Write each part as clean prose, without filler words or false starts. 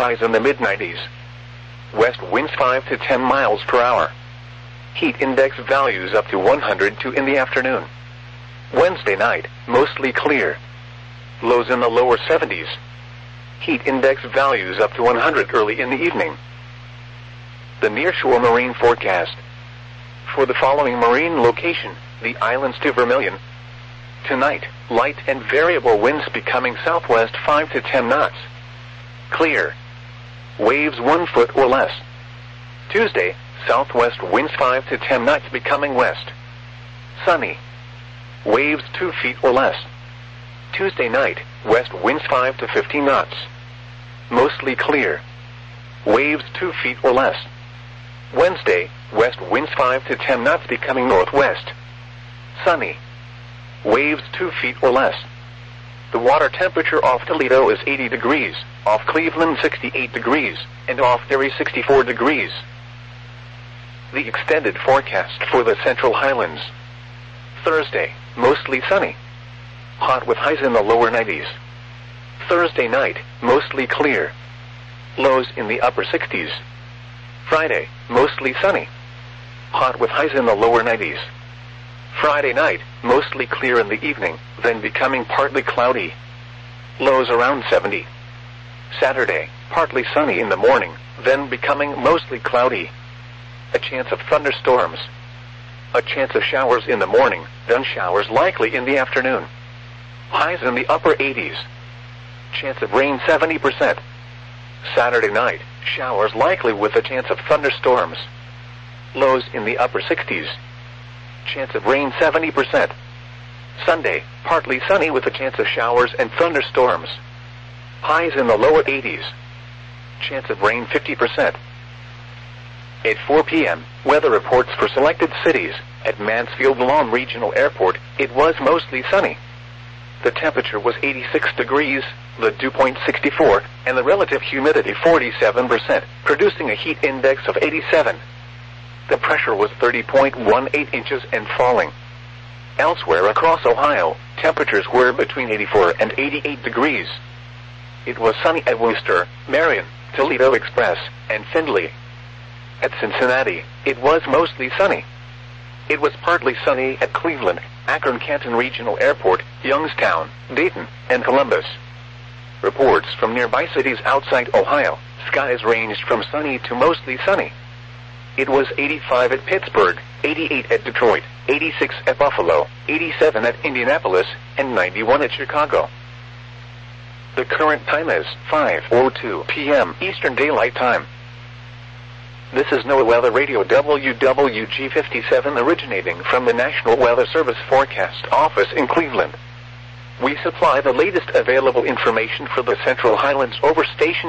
highs in the mid-90s. West winds 5 to 10 miles per hour. Heat index values up to 102 in the afternoon. Wednesday night, mostly clear. Lows in the lower 70s. Heat index values up to 100 early in the evening. The nearshore marine forecast. For the following marine location, the islands to Vermilion. Tonight, light and variable winds becoming southwest 5 to 10 knots. Clear. Waves 1 foot or less. Tuesday, southwest winds 5 to 10 knots becoming west. Sunny. Waves 2 feet or less. Tuesday night, west winds 5 to 15 knots. Mostly clear. Waves 2 feet or less. Wednesday, west winds 5 to 10 knots becoming northwest. Sunny. Waves 2 feet or less. The water temperature off Toledo is 80 degrees, off Cleveland 68 degrees, and off Erie 64 degrees. The extended forecast for the Central Highlands. Thursday, mostly sunny. Hot with highs in the lower 90s. Thursday night, mostly clear. Lows in the upper 60s. Friday, mostly sunny. Hot with highs in the lower 90s. Friday night, mostly clear in the evening, then becoming partly cloudy. Lows around 70. Saturday, partly sunny in the morning, then becoming mostly cloudy. A chance of thunderstorms. A chance of showers in the morning, then showers likely in the afternoon. Highs in the upper 80s. Chance of rain 70%. Saturday night, showers likely with a chance of thunderstorms. Lows in the upper 60s. Chance of rain 70%. Sunday, partly sunny with a chance of showers and thunderstorms. Highs in the lower 80s. Chance of rain 50%. At 4 p.m., weather reports for selected cities. At Mansfield Lawn Regional Airport, it was mostly sunny. The temperature was 86 degrees, the dew point 64, and the relative humidity 47%, producing a heat index of 87. The pressure was 30.18 inches and falling. Elsewhere across Ohio, temperatures were between 84 and 88 degrees. It was sunny at Wooster, Marion, Toledo Express, and Findlay. At Cincinnati, it was mostly sunny. It was partly sunny at Cleveland, Akron-Canton Regional Airport, Youngstown, Dayton, and Columbus. Reports from nearby cities outside Ohio, skies ranged from sunny to mostly sunny. It was 85 at Pittsburgh, 88 at Detroit, 86 at Buffalo, 87 at Indianapolis, and 91 at Chicago. The current time is 5:02 p.m. Eastern Daylight Time. This is NOAA Weather Radio WWG57 originating from the National Weather Service Forecast Office in Cleveland. We supply the latest available information for the Central Highlands over station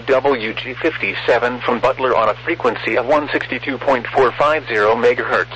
WWG57 from Butler on a frequency of 162.450 MHz.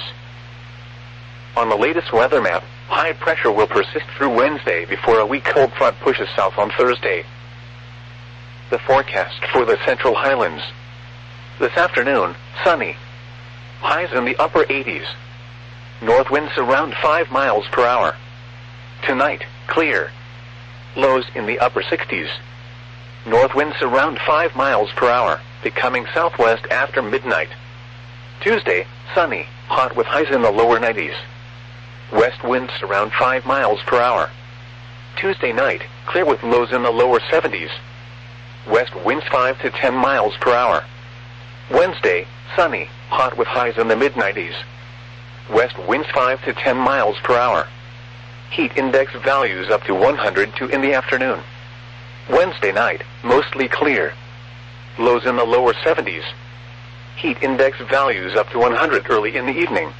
On the latest weather map, high pressure will persist through Wednesday before a weak cold front pushes south on Thursday. The forecast for the Central Highlands. This afternoon, sunny. Highs in the upper 80s. North winds around 5 miles per hour. Tonight, clear. Lows in the upper 60s. North winds around 5 miles per hour, becoming southwest after midnight. Tuesday, sunny, hot with highs in the lower 90s. West winds around 5 miles per hour. Tuesday night, clear with lows in the lower 70s. West winds 5 to 10 miles per hour. Wednesday, sunny, hot with highs in the mid-90s. West winds 5 to 10 miles per hour. Heat index values up to 102 in the afternoon. Wednesday night, mostly clear. Lows in the lower 70s. Heat index values up to 100 early in the evening.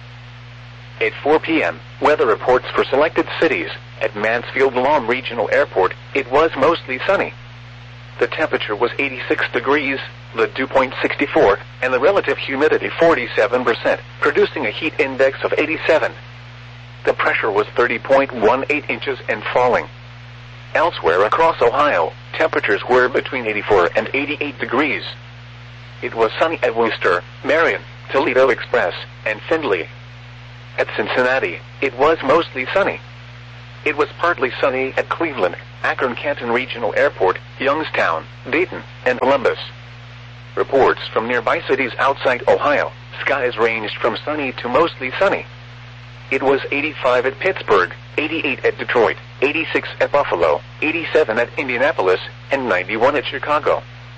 At 4 p.m., weather reports for selected cities. At Mansfield Lawn Regional Airport, it was mostly sunny. The temperature was 86 degrees, the dew point 64, and the relative humidity 47%, producing a heat index of 87. The pressure was 30.18 inches and falling. Elsewhere across Ohio, temperatures were between 84 and 88 degrees. It was sunny at Wooster, Marion, Toledo Express, and Findlay. At Cincinnati, it was mostly sunny. It was partly sunny at Cleveland, Akron-Canton Regional Airport, Youngstown, Dayton, and Columbus. Reports from nearby cities outside Ohio, skies ranged from sunny to mostly sunny. It was 85 at Pittsburgh, 88 at Detroit, 86 at Buffalo, 87 at Indianapolis, and 91 at Chicago.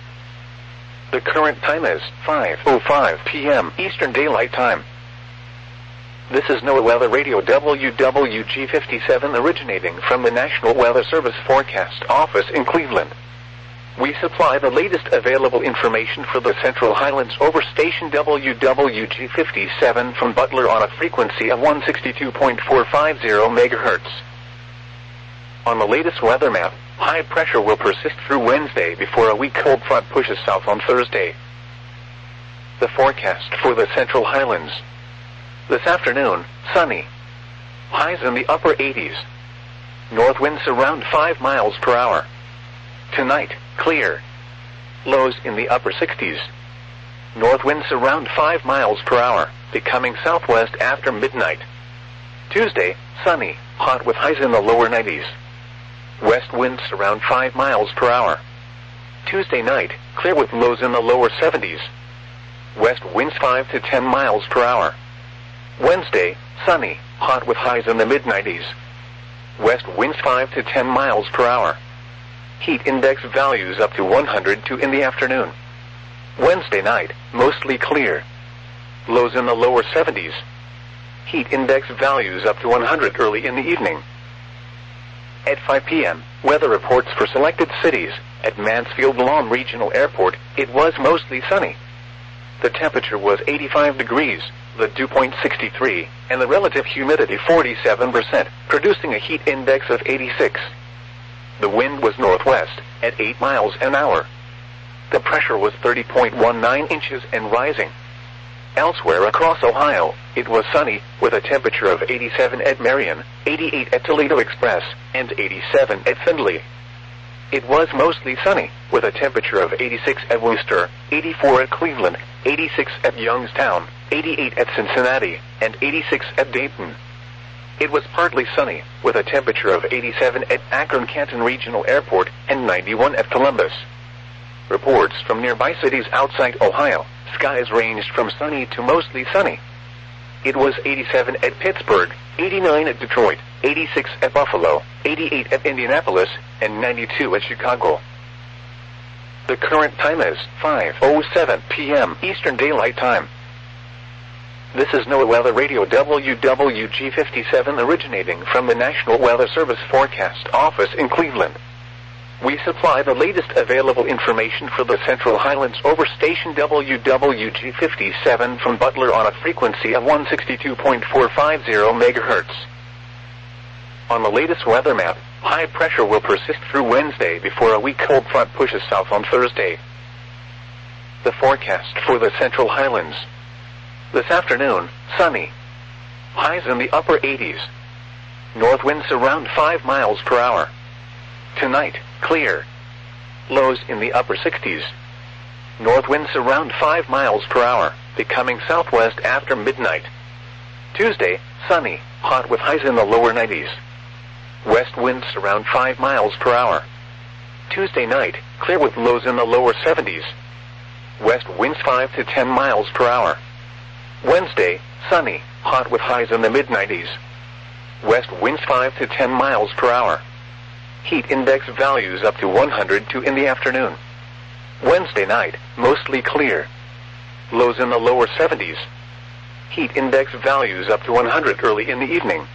The current time is 5:05 p.m. Eastern Daylight Time. This is NOAA Weather Radio WWG57 originating from the National Weather Service Forecast Office in Cleveland. We supply the latest available information for the Central Highlands over station WWG57 from Butler on a frequency of 162.450 MHz. On the latest weather map, high pressure will persist through Wednesday before a weak cold front pushes south on Thursday. The forecast for the Central Highlands. This afternoon, sunny. Highs in the upper 80s. North winds around 5 miles per hour. Tonight, clear. Lows in the upper 60s. North winds around 5 miles per hour, becoming southwest after midnight. Tuesday, sunny, hot with highs in the lower 90s. West winds around 5 miles per hour. Tuesday night, clear with lows in the lower 70s. West winds 5 to 10 miles per hour. Wednesday, sunny, hot with highs in the mid-90s. West winds 5 to 10 miles per hour. Heat index values up to 102 in the afternoon. Wednesday night, mostly clear. Lows in the lower 70s. Heat index values up to 100 early in the evening. At 5 p.m., weather reports for selected cities. At Mansfield Lawn Regional Airport, it was mostly sunny. The temperature was 85 degrees, the dew point 63, and the relative humidity 47%, producing a heat index of 86. The wind was northwest, at 8 miles an hour. The pressure was 30.19 inches and rising. Elsewhere across Ohio, it was sunny, with a temperature of 87 at Marion, 88 at Toledo Express, and 87 at Findlay. It was mostly sunny, with a temperature of 86 at Worcester, 84 at Cleveland, 86 at Youngstown, 88 at Cincinnati, and 86 at Dayton. It was partly sunny, with a temperature of 87 at Akron-Canton Regional Airport and 91 at Columbus. Reports from nearby cities outside Ohio, skies ranged from sunny to mostly sunny. It was 87 at Pittsburgh, 89 at Detroit, 86 at Buffalo, 88 at Indianapolis, and 92 at Chicago. The current time is 5:07 p.m. Eastern Daylight Time. This is NOAA Weather Radio WWG57 originating from the National Weather Service Forecast Office in Cleveland. We supply the latest available information for the Central Highlands over station WWG57 from Butler on a frequency of 162.450 MHz. On the latest weather map, high pressure will persist through Wednesday before a weak cold front pushes south on Thursday. The forecast for the Central Highlands. This afternoon, sunny. Highs in the upper 80s. North winds around 5 miles per hour. Tonight, clear. Lows in the upper 60s. North winds around 5 miles per hour, becoming southwest after midnight. Tuesday, sunny, hot with highs in the lower 90s. West winds around 5 miles per hour. Tuesday night, clear with lows in the lower 70s. West winds 5 to 10 miles per hour. Wednesday, sunny, hot with highs in the mid-90s. West winds 5 to 10 miles per hour. Heat index values up to 102 in the afternoon. Wednesday night, mostly clear. Lows in the lower 70s. Heat index values up to 100 early in the evening.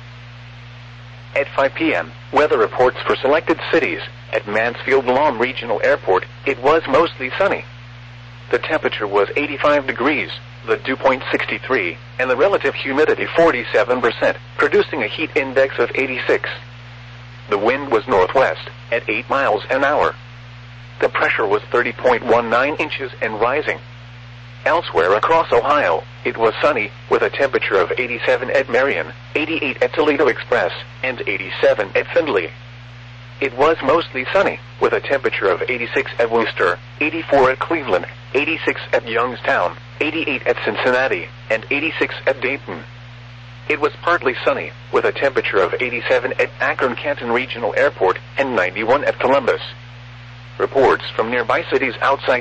At 5 p.m., weather reports for selected cities. At Mansfield Lawn Regional Airport, it was mostly sunny. The temperature was 85 degrees, the dew point 63, and the relative humidity 47%, producing a heat index of 86. The wind was northwest, at 8 miles an hour. The pressure was 30.19 inches and rising. Elsewhere across Ohio, it was sunny, with a temperature of 87 at Marion, 88 at Toledo Express, and 87 at Findlay. It was mostly sunny, with a temperature of 86 at Worcester, 84 at Cleveland, 86 at Youngstown, 88 at Cincinnati, and 86 at Dayton. It was partly sunny, with a temperature of 87 at Akron-Canton Regional Airport and 91 at Columbus. Reports from nearby cities outside